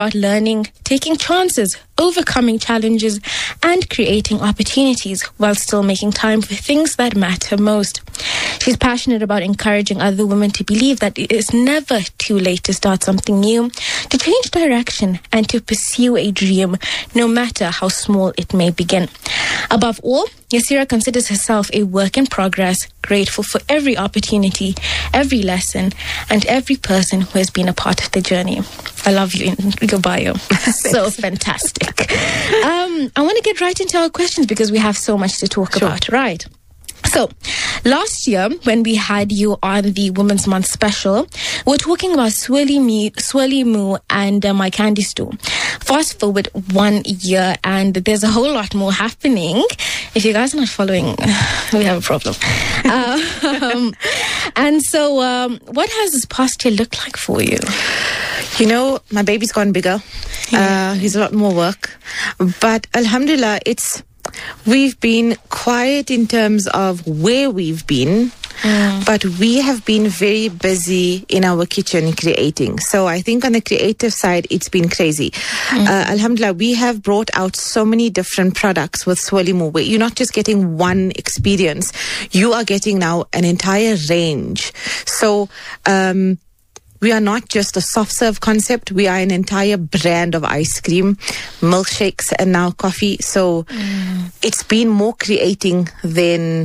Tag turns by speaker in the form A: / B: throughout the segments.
A: about learning, taking chances, overcoming challenges, and creating opportunities while still making time for things that matter most. She's passionate about encouraging other women to believe that it is never too late to start something new, to change direction, and to pursue a dream, no matter how small it may begin. Above all, Yassira considers herself a work in progress, grateful for every opportunity, every lesson, and every person who has been a part of the journey. I love you in your bio. So fantastic. I want to get right into our questions because we have so much to talk about, right? So, last year, when we had you on the Women's Month special, we were talking about Swirly Moo and My Candy Store. Fast forward 1 year, and there's a whole lot more happening. If you guys are not following, we have a problem. And so, what has this past year looked like for you?
B: You know, my baby's gone bigger. He's a lot more work. But Alhamdulillah, we've been quiet in terms of where we've been, but we have been very busy in our kitchen creating. So I think on the creative side, it's been crazy. Alhamdulillah, we have brought out so many different products with Swirly Moo. You're not just getting one experience. You are getting now an entire range. So, we are not just a soft serve concept. We are an entire brand of ice cream, milkshakes, and now coffee. So it's been more creating than...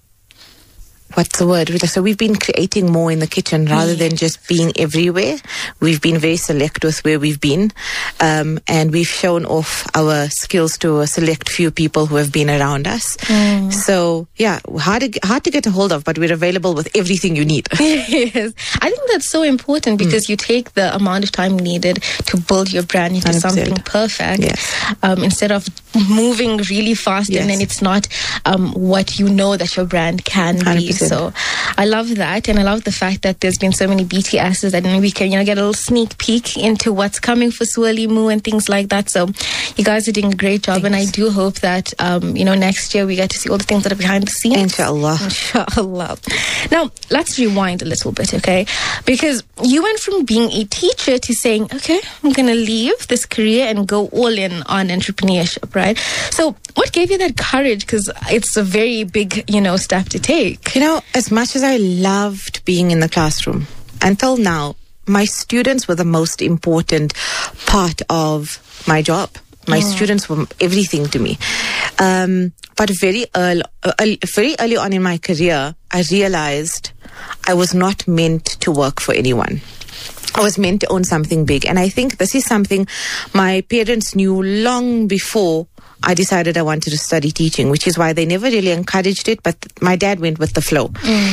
B: What's the word? So we've been creating more in the kitchen rather than just being everywhere. We've been very select with where we've been. And we've shown off our skills to a select few people who have been around us. So, yeah, hard to get a hold of, but we're available with everything you need.
A: Yes. I think that's so important because you take the amount of time needed to build your brand into 100%. Something perfect.
B: Yes.
A: Instead of moving really fast and then it's not what you know that your brand can 100%. Be. So I love that, and I love the fact that there's been so many BTSs that we can, get a little sneak peek into what's coming for Swirly Moo and things like that. So you guys are doing a great job. Thanks. And I do hope that next year we get to see all the things that are behind the scenes.
B: Inshallah.
A: Inshallah. Now let's rewind a little bit, okay? Because you went from being a teacher to saying, okay, I'm gonna leave this career and go all in on entrepreneurship, right? So what gave you that courage? Because it's a very big, step to take.
B: As much as I loved being in the classroom, until now, my students were the most important part of my job. My students were everything to me. But very early on in my career, I realized I was not meant to work for anyone. I was meant to own something big. And I think this is something my parents knew long before I decided I wanted to study teaching, which is why they never really encouraged it, but my dad went with the flow.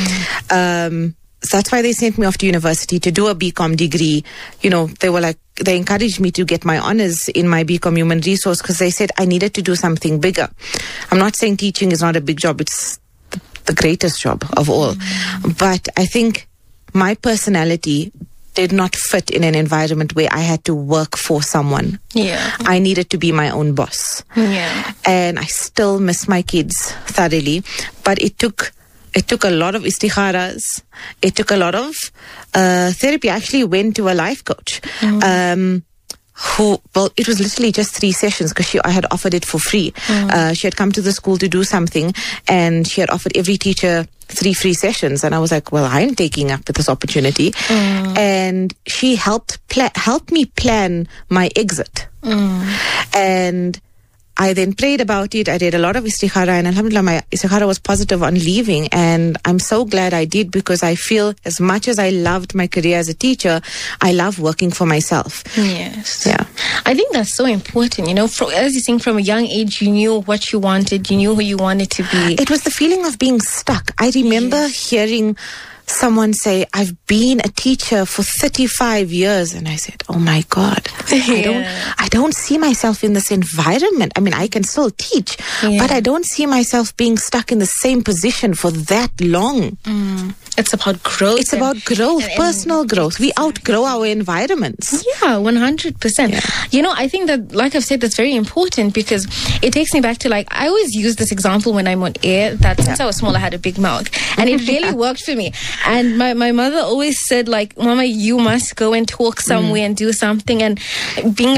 B: So that's why they sent me off to university to do a BCom degree. They encouraged me to get my honors in my BCom human resource because they said I needed to do something bigger. I'm not saying teaching is not a big job. It's the greatest job of all. But I think my personality did not fit in an environment where I had to work for someone.
A: Yeah.
B: I needed to be my own boss.
A: Yeah.
B: And I still miss my kids thoroughly, but it took a lot of istikharas. It took a lot of therapy. I actually went to a life coach. It was literally just 3 sessions because I had offered it for free. She had come to the school to do something and she had offered every teacher 3 free sessions. And I was like, well, I'm taking up this opportunity. And she helped me plan my exit. And I then prayed about it. I did a lot of istikhara, and alhamdulillah, my istikhara was positive on leaving. And I'm so glad I did because I feel as much as I loved my career as a teacher, I love working for myself.
A: Yes.
B: Yeah.
A: I think that's so important. As you think from a young age, you knew what you wanted, you knew who you wanted to be.
B: It was the feeling of being stuck. I remember hearing someone say, I've been a teacher for 35 years. And I said, oh my God, I don't see myself in this environment. I mean, I can still teach, but I don't see myself being stuck in the same position for that long.
A: It's about growth.
B: It's about growth, personal growth. We outgrow our environments.
A: Yeah, 100%. Yeah. I think that, like I've said, that's very important because it takes me back to, I always use this example when I'm on air that since I was small, I had a big mouth. And it really worked for me. And my mother always said, like, Mama, you must go and talk somewhere and do something. And being